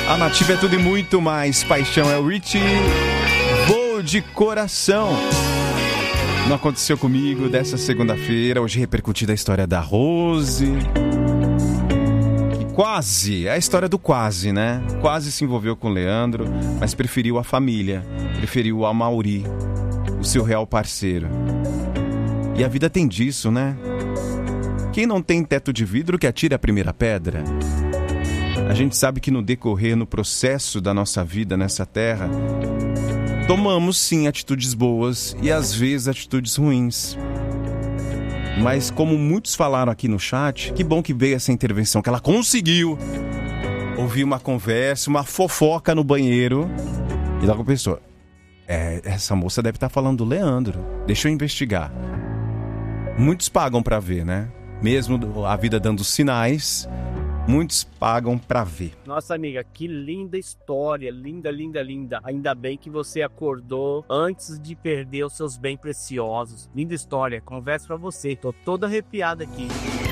A Nativa é tudo e muito mais. Paixão é o Richie. Voo de coração. Não aconteceu comigo dessa segunda-feira. Hoje repercutindo a história da Rose. Quase, é a história do quase, né? Quase se envolveu com o Leandro, mas preferiu a família. Preferiu a Mauri, o seu real parceiro. E a vida tem disso, né? Quem não tem teto de vidro que atire a primeira pedra. A gente sabe que no decorrer, no processo da nossa vida nessa terra, tomamos sim atitudes boas e às vezes atitudes ruins. Mas como muitos falaram aqui no chat, que bom que veio essa intervenção, que ela conseguiu ouvir uma conversa, uma fofoca no banheiro. E logo pensou, essa moça deve estar falando do Leandro, deixa eu investigar. Muitos pagam pra ver, né? Mesmo a vida dando sinais, muitos pagam pra ver. Nossa, amiga, que linda história. Linda, linda, linda. Ainda bem que você acordou antes de perder os seus bens preciosos. Linda história. Converso pra você. Tô toda arrepiada aqui.